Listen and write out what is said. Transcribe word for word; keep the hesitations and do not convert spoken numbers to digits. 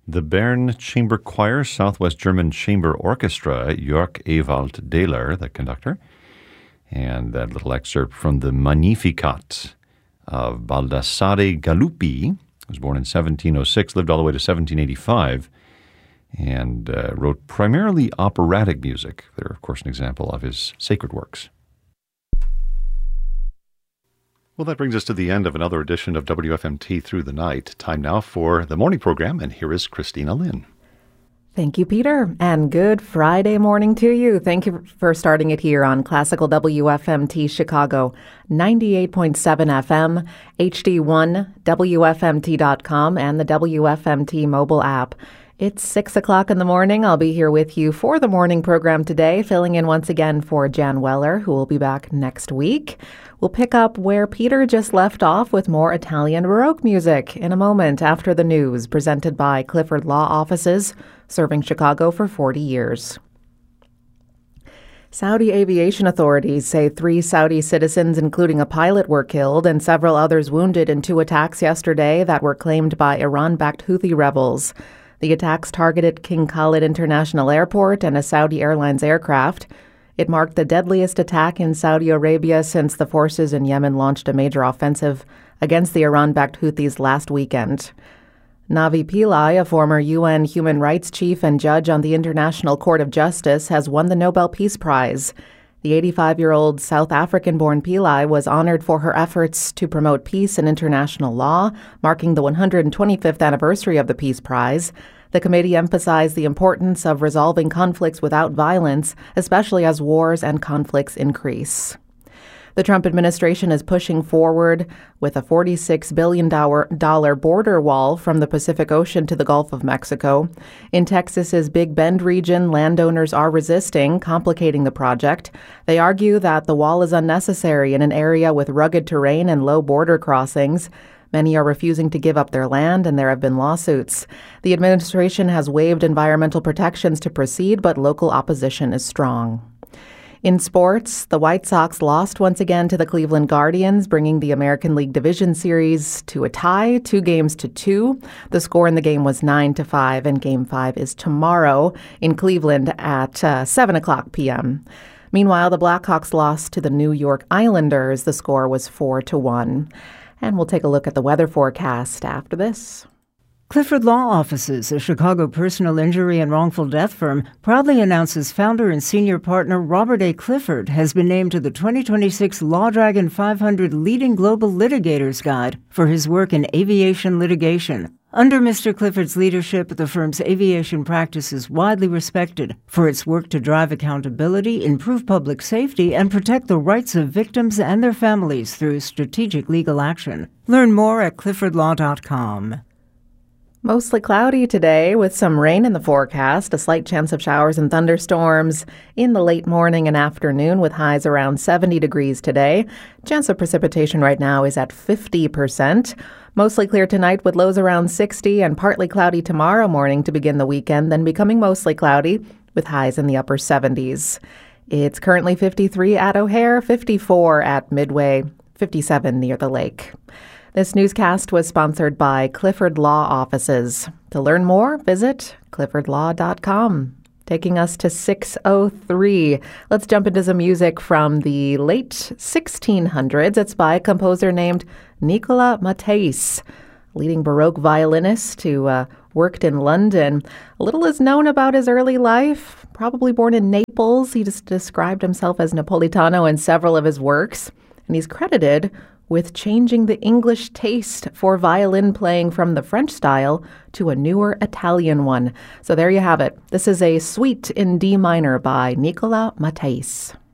The Bern Chamber Choir, Southwest German Chamber Orchestra, Jörg Ewald Dehler, the conductor. And that little excerpt from the Magnificat of Baldassare Galuppi, who was born in seventeen oh six, lived all the way to seventeen eighty-five, and uh, wrote primarily operatic music. They're, of course, an example of his sacred works. Well, that brings us to the end of another edition of W F M T Through the Night. Time now for the morning program, and here is Christina Lynn. Thank you, Peter, and good Friday morning to you. Thank you for starting it here on Classical W F M T Chicago, ninety-eight point seven F M, H D one, W F M T dot com, and the W F M T mobile app. It's six o'clock in the morning. I'll be here with you for the morning program today, filling in once again for Jan Weller, who will be back next week. We'll pick up where Peter just left off with more Italian Baroque music in a moment after the news, presented by Clifford Law Offices, serving Chicago for forty years. Saudi aviation authorities say three Saudi citizens, including a pilot, were killed and several others wounded in two attacks yesterday that were claimed by Iran-backed Houthi rebels. The attacks targeted King Khalid International Airport and a Saudi Airlines aircraft. It marked the deadliest attack in Saudi Arabia since the forces in Yemen launched a major offensive against the Iran-backed Houthis last weekend. Navi Pillai, a former U N human rights chief and judge on the International Court of Justice, has won the Nobel Peace Prize. The eighty-five-year-old South African-born Pillai was honored for her efforts to promote peace and international law, marking the one hundred twenty-fifth anniversary of the Peace Prize. The committee emphasized the importance of resolving conflicts without violence, especially as wars and conflicts increase. The Trump administration is pushing forward with a forty-six billion dollars border wall from the Pacific Ocean to the Gulf of Mexico. In Texas's Big Bend region, landowners are resisting, complicating the project. They argue that the wall is unnecessary in an area with rugged terrain and low border crossings. Many are refusing to give up their land, and there have been lawsuits. The administration has waived environmental protections to proceed, but local opposition is strong. In sports, the White Sox lost once again to the Cleveland Guardians, bringing the American League Division Series to a tie, two games to two. The score in the game was nine to five, and Game five is tomorrow in Cleveland at uh, seven o'clock p.m. Meanwhile, the Blackhawks lost to the New York Islanders. The score was four to one. And we'll take a look at the weather forecast after this. Clifford Law Offices, a Chicago personal injury and wrongful death firm, proudly announces founder and senior partner Robert A. Clifford has been named to the twenty twenty-six Law Dragon five hundred Leading Global Litigators Guide for his work in aviation litigation. Under Mister Clifford's leadership, the firm's aviation practice is widely respected for its work to drive accountability, improve public safety, and protect the rights of victims and their families through strategic legal action. Learn more at clifford law dot com. Mostly cloudy today with some rain in the forecast, a slight chance of showers and thunderstorms in the late morning and afternoon with highs around seventy degrees today. Chance of precipitation right now is at fifty percent. Mostly clear tonight with lows around sixty and partly cloudy tomorrow morning to begin the weekend, then becoming mostly cloudy with highs in the upper seventies. It's currently fifty-three at O'Hare, fifty-four at Midway, fifty-seven near the lake. This newscast was sponsored by Clifford Law Offices. To learn more, visit clifford law dot com. Taking us to six oh three. Let's jump into some music from the late sixteen hundreds. It's by a composer named Nicola Matthijs, leading Baroque violinist who uh, worked in London. Little is known about his early life. Probably born in Naples, he just described himself as Napolitano in several of his works, and he's credited with changing the English taste for violin playing from the French style to a newer Italian one. So there you have it. This is a suite in D minor by Nicola Matthijs.